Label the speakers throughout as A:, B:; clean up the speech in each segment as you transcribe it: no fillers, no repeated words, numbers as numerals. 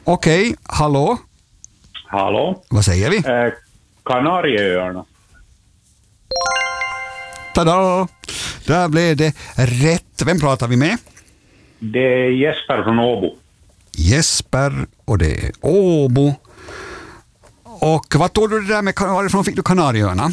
A: Okej, hallå?
B: Hallå?
A: Vad säger vi?
B: Kanarieöarna.
A: Tada! Där blev det rätt. Vem pratar vi med?
B: Det är Jesper från Åbo.
A: Jesper, och det är Åbo. Och vad tog du det där med, varifrån fick du Kanarieöarna?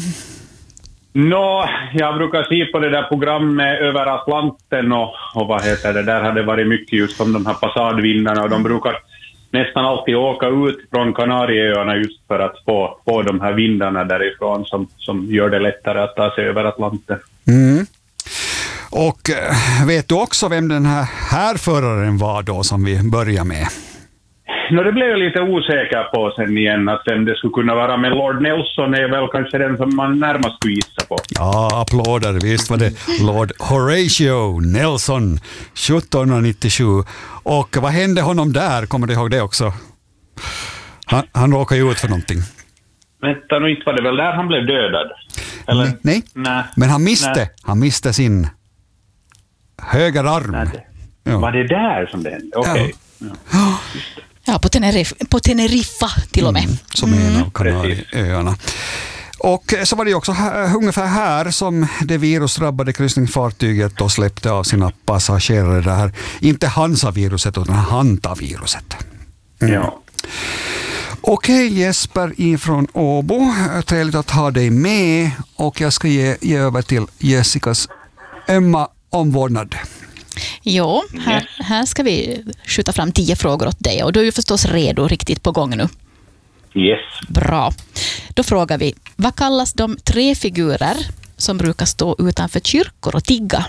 B: Jag brukar se på det där programmet över Atlanten och vad heter det, där hade varit mycket just om de här passadvindarna och de brukar nästan alltid åka ut från Kanarieöarna just för att få de här vindarna därifrån som gör det lättare att ta sig över Atlanten.
A: Mm. Och vet du också vem den här föraren var då som vi börjar med?
B: Det blev jag lite osäker på sen igen att vem det skulle kunna vara, men Lord Nelson är väl kanske den som man närmast skulle gissa på.
A: Ja, applåder. Visst var det Lord Horatio Nelson 1797. Och vad hände honom där? Kommer du ihåg det också? Han råkade ju ut för någonting.
B: Vänta, nu inte var det väl där han blev dödad? Eller?
A: Nej. Men han miste sin höger arm.
B: Ja. Var det där som det hände? Okej.
A: Ja.
C: Ja, på Teneriffa till och med.
A: Som är en av Kanarieöarna. Och så var det också ungefär här som det virusdrabbade kryssningsfartyget då släppte av sina passagerare där. Inte Hansa-viruset utan Hanta-viruset.
B: Ja.
A: Okej, Jesper ifrån Åbo. Trevligt att ha dig med. Och jag ska ge över till Jessicas ömma omvårdnad.
C: Jo, här ska vi skjuta fram 10 frågor åt dig och du är ju förstås redo, riktigt på gång nu.
B: Yes.
C: Bra. Då frågar vi, vad kallas de 3 figurer som brukar stå utanför kyrkor och tigga?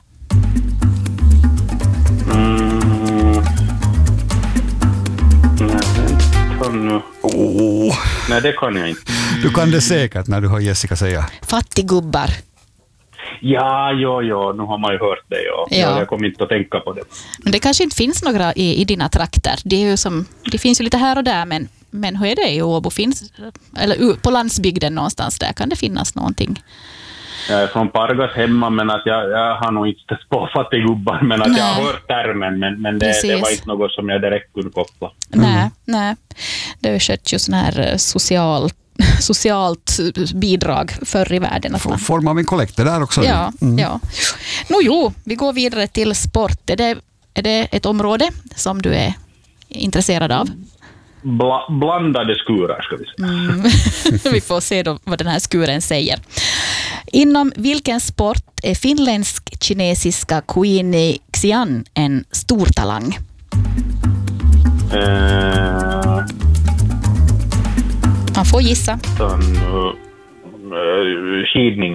B: Nej, det kan jag inte.
A: Du kan det säkert när du hör Jessica säga.
C: Fattiggubbar.
B: Ja, nu har man ju hört det. Ja. Jag kommer inte att tänka på det.
C: Men det kanske inte finns några i dina trakter. Det finns ju lite här och där, men hur är det i Åbo? Eller på landsbygden någonstans där kan det finnas någonting?
B: Jag är från Pargas hemma, men att jag har nog inte stött på fattiggubbar, men att jag har hört termen, men det var inte något som jag direkt kunde koppla.
C: Nej. Det har ju skett ju sån här socialt bidrag förr i världen.
A: Form av en kollektor där också.
C: Ja. Vi går vidare till sport. Är det ett område som du är intresserad av?
B: Blandade skurar ska vi säga.
C: Vi får se då vad den här skuren säger. Inom vilken sport är finländsk-kinesiska Queenie Xian en stor talang? Man får gissa.
B: Skidning.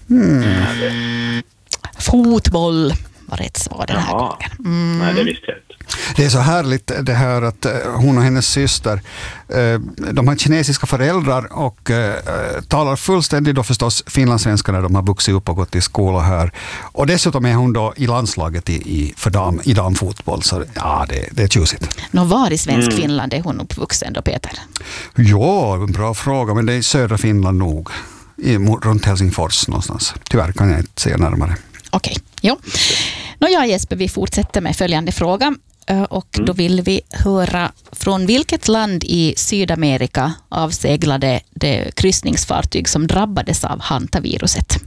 C: Fotboll var rätt svar den här gången.
B: Nej, det visste jag inte.
A: Det är så härligt det här att hon och hennes syster, de har kinesiska föräldrar och talar fullständigt då förstås finlandssvenska när de har vuxit upp och gått i skola här. Och dessutom är hon då i landslaget i damfotboll, så ja, det är tjusigt.
C: Var i svensk Finland är hon uppvuxen då, Peter?
A: Ja, en bra fråga, men det är i södra Finland nog. Runt Helsingfors någonstans. Tyvärr kan jag inte säga närmare.
C: Okej, ja. Jesper, vi fortsätter med följande fråga. Och då vill vi höra från vilket land i Sydamerika avseglade det kryssningsfartyg som drabbades av Hanta-viruset?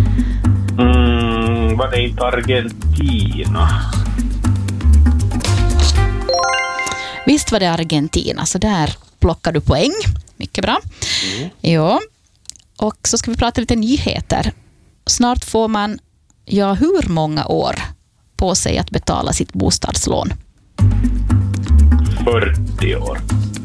B: Var det inte Argentina?
C: Visst var det Argentina, så där plockar du poäng. Mycket bra. Ja. Och så ska vi prata lite nyheter. Snart får man, hur många år på sig att betala sitt bostadslån?
B: 40 år.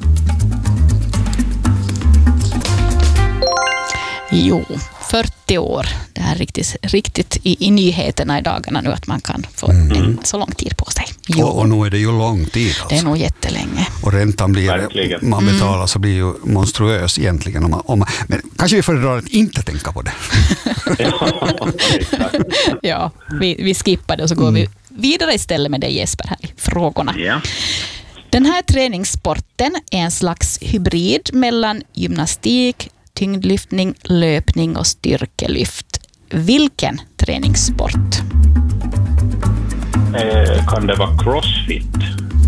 C: Jo, 40 år. Det är riktigt i nyheterna i dagarna nu att man kan få så lång tid på sig.
A: Och nu är det ju lång tid alltså.
C: Det är nog jättelänge.
A: Och räntan man betalar så blir ju monstruös egentligen. Men kanske vi föredrar att inte tänka på det.
C: Ja, vi skippar det och så går vi vidare istället med dig, Jesper, här i frågorna.
B: Ja.
C: Den här träningssporten är en slags hybrid mellan gymnastik, tyngdlyftning, löpning och styrkelyft. Vilken träningssport?
B: Kan det vara crossfit?